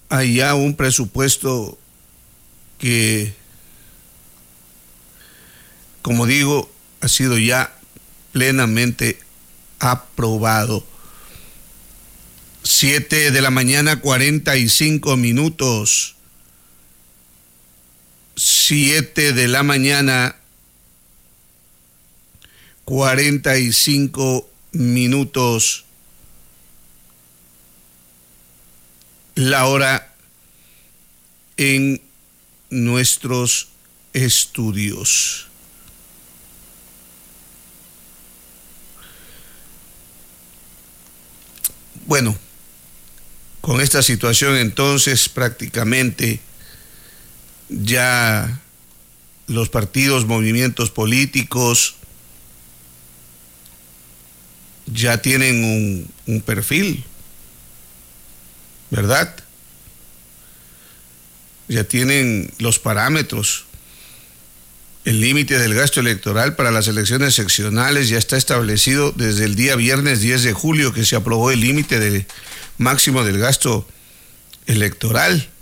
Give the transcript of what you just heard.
hay ya un presupuesto que, como digo, ha sido ya plenamente aprobado. 7 de la mañana, 45 minutos. 7 de la mañana, 45 minutos. La hora en nuestros estudios. Bueno, con esta situación entonces prácticamente ya los partidos, movimientos políticos ya tienen un perfil, ¿verdad? Ya tienen los parámetros. El límite del gasto electoral para las elecciones seccionales ya está establecido desde el día viernes 10 de julio que se aprobó el límite máximo del gasto electoral.